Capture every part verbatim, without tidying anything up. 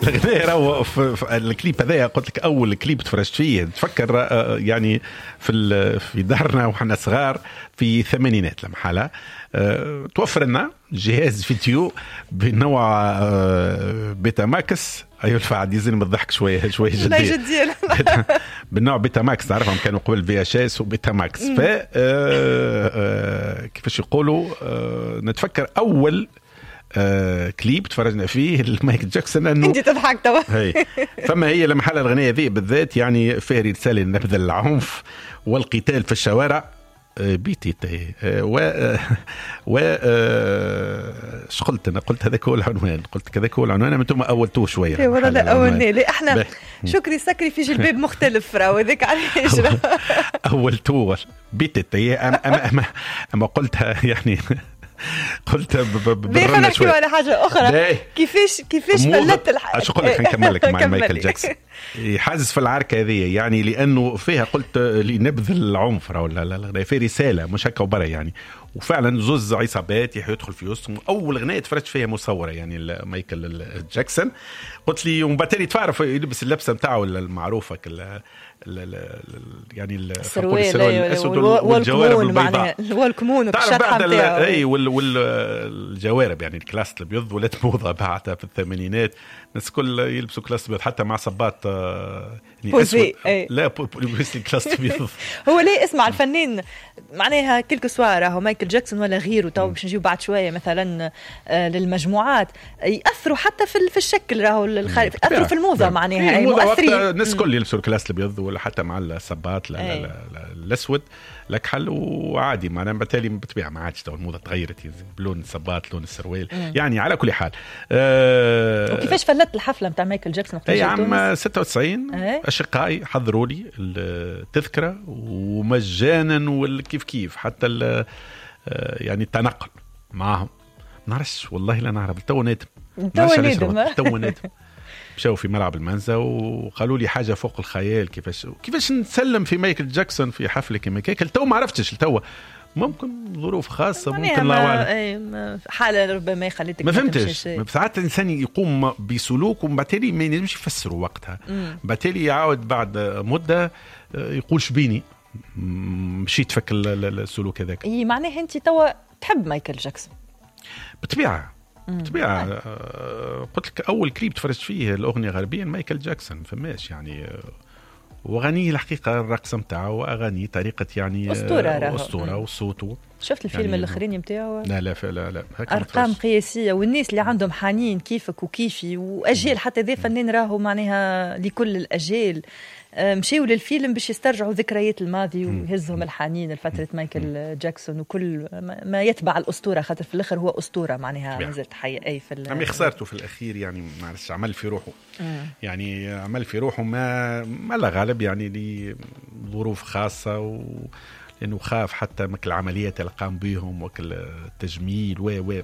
الغناء راهو في الكليب هذا قلت لك اول كليب تفرجت فيه تفكر يعني في في دارنا وحنا صغار في الثمانينات لما حاله أه توفر لنا جهاز فيديو بنوع أه بيتا ماكس. ايوه الفعل يزين بالضحك شويه شويه جديه بالنوع بيتا ماكس تعرفهم كانوا قبل في اش اس وبيتا ماكس. ف أه أه كيفاش يقولوا أه نتفكر اول آه كليب تفرجنا فيه المايكل جاكسون انه انت تضحك توا هي فما هي لما حال الغنية ذي بالذات يعني فيها رسالة نبذ العنف والقتال في الشوارع آه بيتي تي آه و آه و آه قلت انا قلت هذاك هو العنوان قلت كذاك هو العنوان من ثم اولتوه شويه اي والله لا اولني لا احنا شكري سكري في جلباب مختلف راهو هذاك علاش اولتوه بيتي تي اما اما اما قلتها يعني قلت بالرمة نحكي على حاجة أخرى كيفاش كيفاش فلت الحاجة شو قلت خلينا نكملك مع مايكل جاكسون يحازز في العركة هذه يعني لأنه فيها قلت لنبذ العنف ولا لا لا في رسالة مش هكا وبرا يعني وفعلا زوز عصابات يدخل في وسطهم. أول غناية تفرجت فيها مصورة يعني مايكل جاكسون قلت لي ومن بعد تعرف يلبس اللبسة متاعه المعروفة كلا يعني السروال الاسود والجوارب البيضاء والكمون والشطحه نتاعو اي والجوارب يعني الكلاس الابيض ولات موضه بعدها في الثمانينات الناس كل يلبسوا كلاس ابيض حتى مع صباط يعني اسود لا بوليس كلاس ابيض. هو ليه اسمع الفنان معناها كلك سواره هو مايكل جاكسون ولا غيره تو باش نجيو بعد شويه مثلا للمجموعات ياثروا حتى في في الشكل راهو الخارج ياثروا في الموضه معناها مؤثرين الناس كل يلبسوا الكلاس الابيض ولا حتى مع الصباط الاسود لك حل وعادي معناها بالتالي بالطبيعه ما عادش تو الموضه تغيرت بلون الصباط لون السروال يعني على كل حال. أه وكيفاش فلت الحفله نتاع مايكل جاكسون اي عام ستة وتسعين أه؟ اشقائي حضروا لي التذكره ومجانا والكيف كيف حتى يعني التنقل معهم نعرفش والله لا نعرف تو نادم تو نادم تو نادم مشاو في ملعب المنزا وقالوا لي حاجه فوق الخيال كيفاش كيفاش نسلم في مايكل جاكسون في حفله كيما هيك تو ما عرفتش تو ممكن ظروف خاصه ممكن لا حاله ربما خليتك ما فهمتش ساعات الانسان يقوم بسلوك وبالتالي ما ينجمش يفسره وقتها بالتالي يعاود بعد مده يقول شبيني مشيت فك السلوك هذاك. اي معناه انت توا تحب مايكل جاكسون بالطبيعه بالطبيعه قلت لك اول كليب تفرجت فيه الاغنيه غربيه مايكل جاكسون فماش يعني وغنيه الحقيقه الرقص نتاعو واغاني طريقه يعني اسطوره اسطوره وصوته. شفت الفيلم يعني الاخرين نتاعو؟ لا لا لا لا ارقام قياسيه والناس اللي عندهم حنين كيفك وكيفي واجيال حتى ذا فنان راهو معناها لكل الاجيال مشيوا للفيلم باش يسترجعوا ذكريات الماضي ويهزهم الحنين لفتره مايكل جاكسون وكل ما يتبع الاسطوره خاطر في الاخر هو اسطوره معناها ما زالت حيه اي في عم خسرته في الاخير يعني ما عرفش عمل في روحه مم. يعني عمل في روحه ما ما لا غالب يعني لظروف خاصه و لانه خاف حتى مك العمليات اللي قام بهم وكل التجميل و و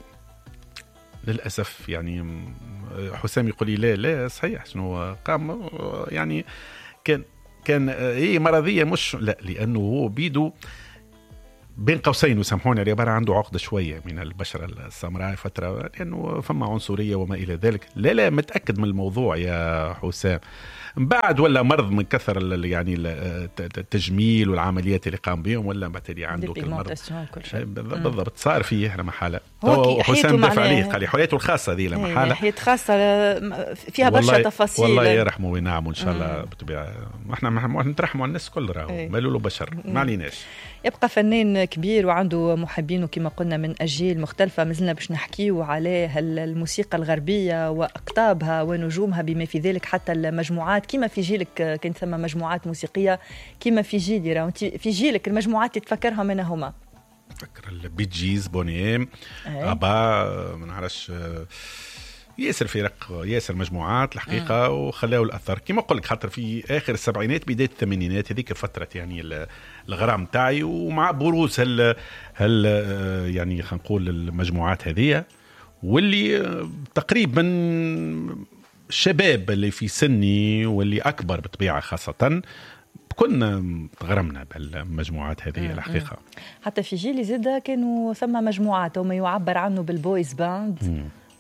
للاسف يعني حسام يقول لي لا لا صحيح شنو قام يعني كان كان هي مرضيه مش لا لانه هو بيدو بين قوسين وسامحوني عباره عنده عقده شويه من البشره السمراء فتره لانه فما عنصريه وما الى ذلك. لا لا متاكد من الموضوع يا حسام بعد ولا مرض من كثر يعني التجميل والعمليات اللي قام بهم ولا بعتدي عنده المرض بالضبط صار فيه لما حاله حسام دفع عليه قال لي حياته الخاصه ذي لما حاله حياته خاصه فيها برشا تفاصيل والله يرحمه وينعمه ان شاء الله بالطبيعه. احنا نترحموا على الناس كل راهو مالوا له بشر ما عليناش. يبقى فنان كبير وعنده محبين وكما قلنا من أجيال مختلفة مازلنا باش نحكيو عليه الموسيقى الغربية وأقطابها ونجومها بما في ذلك حتى المجموعات كما في جيلك كانت ثم مجموعات موسيقية كما في جيلي راه في جيلك المجموعات تتفكرها من هما تفكر البي جيز بونيام أبا ما نعرفش ياسر فرق ياسر مجموعات الحقيقة مم. وخلاو الأثر كما أقول لك خاطر في آخر السبعينات بداية الثمانينات هذيك فترة يعني الغرام تاعي ومع بروز هل هل يعني خلينا نقول المجموعات هذه واللي تقريبا الشباب اللي في سني واللي أكبر بطبيعة خاصة كنا غرمنا بالمجموعات هذه الحقيقة. حتى في جيل زادة كانوا ثم مجموعات وما يعبر عنه بالبويز باند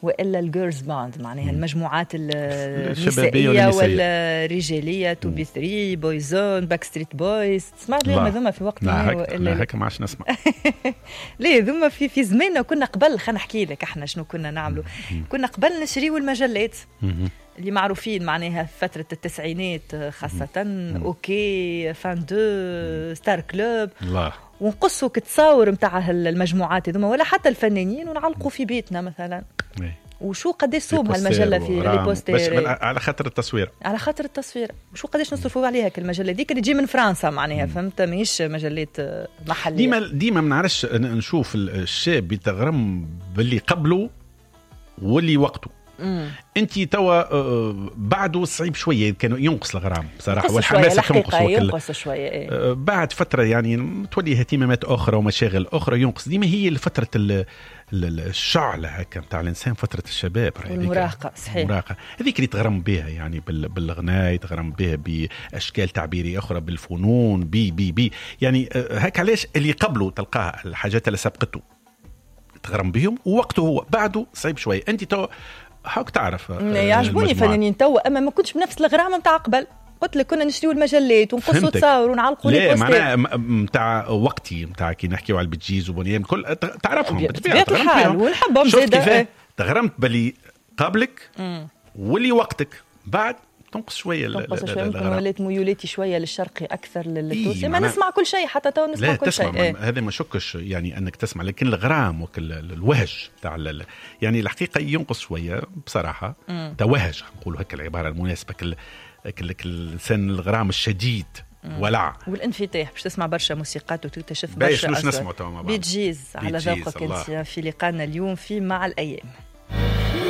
والا الجيرلز باند معناها المجموعات الشبابيه النسائيه والرجاليه تو بي ثري بويزون باك ستريت بويز سمعت لهم هذوما في وقت ما ولا هكا ما عادش نسمع ليه هذوما في في زماننا كنا قبل خلينا نحكي لك احنا شنو كنا نعملوا كنا قبل نشريو المجلات اللي معروفين معناها في فترة التسعينات خاصة أوكي فان دو ستار كلوب الله ونقصوا كتصاور متاع المجموعات هذوما ولا حتى الفنانين ونعلقوا في بيتنا مثلا وشو قداش سوم هالمجله في لي بوستير على خاطر التصوير على خاطر التصوير وشو قداش نصرفوا عليها كالمجله ديك اللي تجي من فرنسا معناها فهمت ماهيش مجلات محليه ديما ديما ما نعرفش نشوف الشاب يتغرم باللي قبله واللي وقته انت توا بعده صعيب شويه كانوا ينقص الغرام بصراحه والحماسه تنقص ينقص شويه ايه. بعد فتره يعني تولي اهتمامات اخرى ومشاغل اخرى ينقص ديما هي فتره الشعله هكا نتاع الانسان فتره الشباب المراهقه صحيح المراهقه هذيك اللي تغرم بها يعني بالغناء تغرم بها باشكال تعبيريه اخرى بالفنون بي بي بي يعني هيك علاش اللي قبله تلقاه الحاجات اللي سبقته تغرم بهم ووقته هو بعده صعيب شويه انت تو حاك تعرف يعجبوني فنانين توا اما ما كنتش بنفس الغرام نتاع قبل قلت لك كنا نشتريو المجلات ونقصوا تصاور ونعلقوا لي بوستات لا معناها نتاع وقتي نتاع كي نحكيو على البتجيز وبنيام كل تعرفهم بطبيعه الحال ونحبهم زاده تغرمت باللي قبلك واللي وقتك بعد تنقص شويه تنقص شويه ممكن ولات ميولاتي شويه للشرقي اكثر للتونسي ما نسمع كل شيء حتى تو نسمع كل شيء ايه. هذا ما شكش يعني انك تسمع لكن الغرام وكل الوهج تاع يعني الحقيقه ينقص شويه بصراحه مم. توهج نقول هكا العباره المناسبه كل كل الانسان الغرام الشديد ولع والانفتاح باش تسمع برشا موسيقات وتكتشف برشا باش نسمع تو مع بعض بيتجيز على ذوقك انت في لقاءنا اليوم في مع الايام.